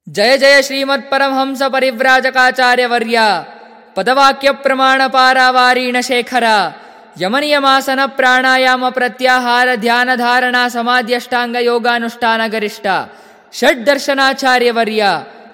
ಜಯ ಜಯ ಶ್ರೀಮತ್ಪರಮಹಂಸ ಪರಿವ್ರಾಜಕಾಚಾರ್ಯವರ್ಯ ಪದವಾಕ್ಯ ಪ್ರಮಾಣ ಪಾರಾವಾರೀಣ ಶೇಖರ ಯಮನಿಯಮಾಸನ ಪ್ರಾಣಾಯಾಮ ಪ್ರತ್ಯಾಹಾರ ಧ್ಯಾನ ಧಾರಣಾ ಸಮಾಧ್ಯಷ್ಟಾಂಗ ಯೋಗಾನುಷ್ಠಾನ ಗರಿಷ್ಠ ಷಡ್ದರ್ಶನಾಚಾರ್ಯವರ್ಯ